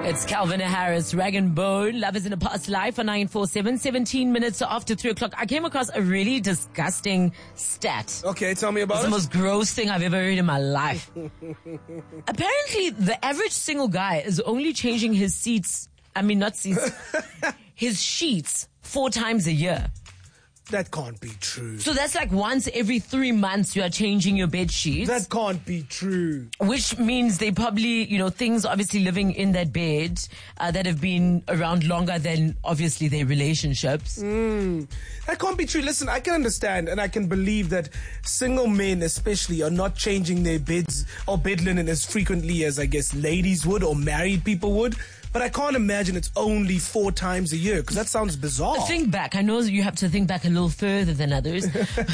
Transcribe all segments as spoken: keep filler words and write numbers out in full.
It's Calvin Harris, Rag and Bone, Love is in a Past Life on nine four seven, seventeen minutes after three o'clock. I came across a really disgusting stat. Okay, tell me about It's it. the most gross thing I've ever heard in my life. Apparently, the average single guy is only changing his seats, I mean not seats, his sheets four times a year. That can't be true. So that's like once every three months you are changing your bed sheets. That can't be true. Which means they probably, you know, things obviously living in that bed uh, that have been around longer than obviously their relationships. Mm, that can't be true. Listen, I can understand and I can believe that single men especially are not changing their beds or bed linen as frequently as I guess ladies would or married people would. But I can't imagine it's only four times a year because that sounds bizarre. Think back. I know you have to think back a little further than others.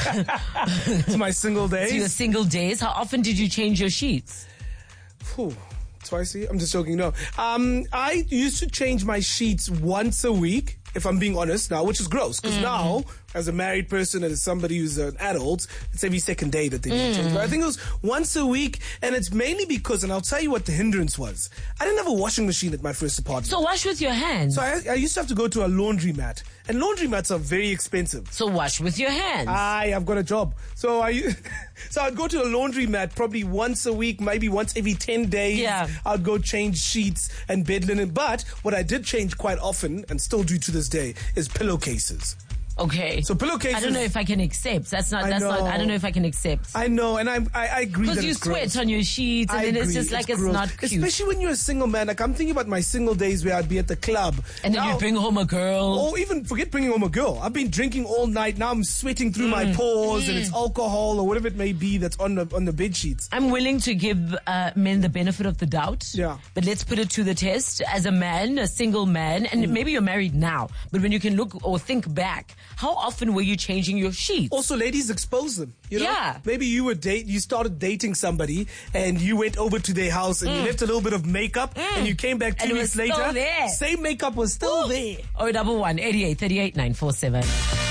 To my single days? To your single days. How often did you change your sheets? Whew. Twice a year? I'm just joking. No. Um, I used to change my sheets once a week, if I'm being honest now, which is gross. Because mm. now, as a married person and as somebody who's an adult, it's every second day that they need mm. to change. But I think it was once a week, and it's mainly because, and I'll tell you what the hindrance was. I didn't have a washing machine at my first apartment. So wash with your hands. So I, I used to have to go to a laundromat. And laundromats are very expensive. So wash with your hands. Aye, I've got a job. So I, so I'd go to a laundromat probably once a week, maybe once every ten days. Yeah. I'd go change sheets and bed linen. But what I did change quite often, and still do to this day, is pillowcases. Okay. So pillowcases. I don't know if I can accept. That's not. I That's know. not. I don't know if I can accept. I know, and I I, I agree that Because you it's sweat gross. on your sheets, and I then it's agree, just like it's, gross. not cute. Especially when you're a single man. Like I'm thinking about my single days where I'd be at the club, and then now, you bring home a girl. Or even forget bringing home a girl. I've been drinking all night. Now I'm sweating through mm. my pores, mm. and it's alcohol or whatever it may be that's on the on the bed sheets. I'm willing to give uh, men the benefit of the doubt. Yeah. But let's put it to the test. As a man, a single man, and mm. maybe you're married now, but when you can look or think back, how often were you changing your sheets? Also, ladies expose them. You know? Yeah. Maybe you were date, you started dating somebody, and you went over to their house, and mm. you left a little bit of makeup, mm. and you came back two and weeks it was later. Still there. Same makeup was still Ooh. there. oh double one eighty-eight thirty-eight nine four seven.